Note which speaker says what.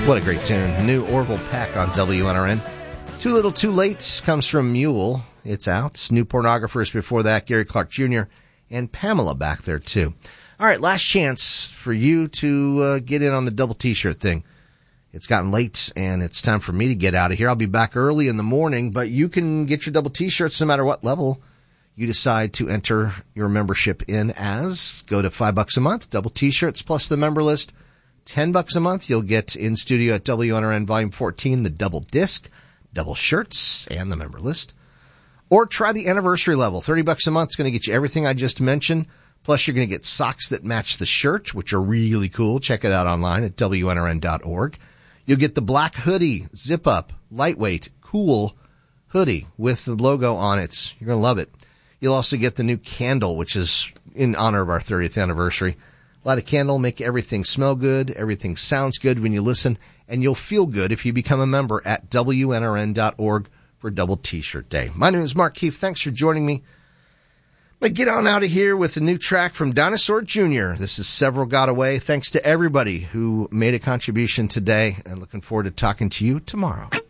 Speaker 1: What a great tune. New Orville Peck on WNRN. Too Little Too Late comes from Mule. It's out. New Pornographers before that, Gary Clark Jr. and Pamela back there too. All right, last chance for you to get in on the double T-shirt thing. It's gotten late and it's time for me to get out of here. I'll be back early in the morning, but you can get your double T-shirts no matter what level you decide to enter your membership in as. Go to $5 a month, double T-shirts plus the member list. $10 a month, you'll get in studio at WNRN Volume 14, the double disc, double shirts, and the member list. Or try the anniversary level. $30 a month is going to get you everything I just mentioned. Plus, you're going to get socks that match the shirt, which are really cool. Check it out online at WNRN.org. You'll get the black hoodie, zip-up, lightweight, cool hoodie with the logo on it. You're going to love it. You'll also get the new candle, which is in honor of our 30th anniversary. Light a candle, make everything smell good, everything sounds good when you listen, and you'll feel good if you become a member at WNRN.org for Double T-Shirt Day. My name is Mark Keefe. Thanks for joining me. But get on out of here with a new track from Dinosaur Jr. This is Several Got Away. Thanks to everybody who made a contribution today, and looking forward to talking to you tomorrow.